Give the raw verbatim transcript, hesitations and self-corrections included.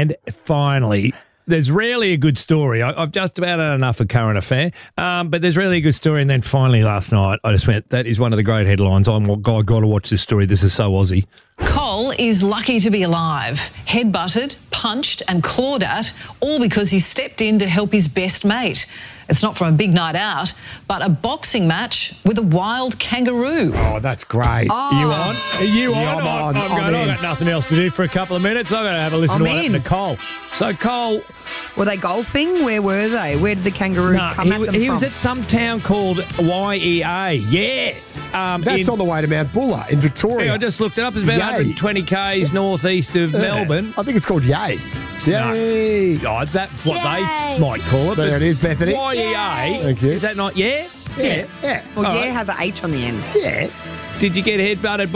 And finally, there's rarely a good story. I, I've just about had enough of current affair, um, but there's really a good story. And then finally last night, I just went, that is one of the great headlines. I'm like, God, got to watch this story. This is so Aussie. Cole is lucky to be alive. Headbutted, punched and clawed at, all because he stepped in to help his best mate. It's not from a big night out, but a boxing match with a wild kangaroo. Oh, that's great. Oh. Are you on? Are you Yeah, on? I'm on. I'm, I'm going, I've in. got nothing else to do for a couple of minutes. I've got to have a listen I'm to what in. happened to Cole. So Cole... Were they golfing? Where were they? Where did the kangaroo No, come he, at them he from? was at some town called Y E A. Yeah. Um, That's in, on the way to Mount Buller in Victoria. yeah, I just looked it up. It's about Yay. one hundred twenty kays northeast of Yeah. Melbourne. I think it's called Yay. Yay. Oh, that's what they might call it. There but it is, Bethany. Y E A. Thank you. Is that not yeah? Yeah. Yeah. well, all yeah, right. has an H on the end. Yeah. Did you get headbutted